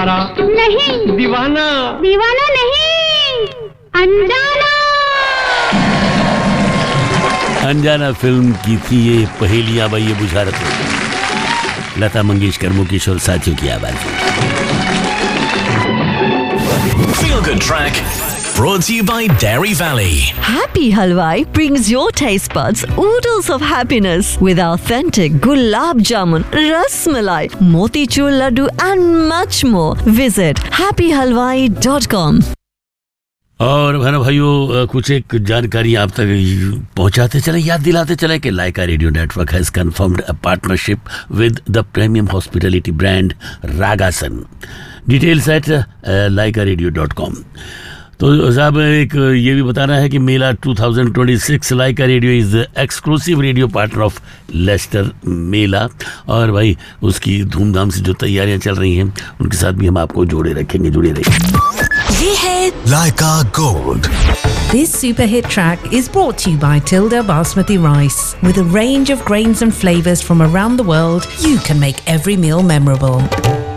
आवारा नहीं, दीवाना दीवाना नहीं, अनजाना। अनजाना फिल्म की थी ये पहेलियां भाई, ये बुझारत लता मंगेशकर, मुकेश और साथियों की आवाज। Feel Good Track brought to you by Dairy Valley. Happy Halwai brings your taste buds oodles of happiness with authentic gulab jamun, ras malai, motichur laddu and much more. Visit happyhalwai.com. और भाइयों, कुछ एक जानकारी आप तक पहुंचाते चले, याद दिलाते चले कि लाइका radio network has confirmed a partnership with the premium hospitality brand रागासन। Details eight laikaradio.com। तो साहब एक ये भी बताना है कि मेला 2026 लाइका radio is exclusive radio partner of Lester मेला, और भाई उसकी धूमधाम से जो तैयारियां चल रही हैं उनके साथ भी हम आपको जोड़े रखेंगे, जुड़े रहिए। ये है Laika Gold. This super hit track is brought to you by Tilda Basmati Rice. With a range of grains and flavors from around the world, you can make every meal memorable.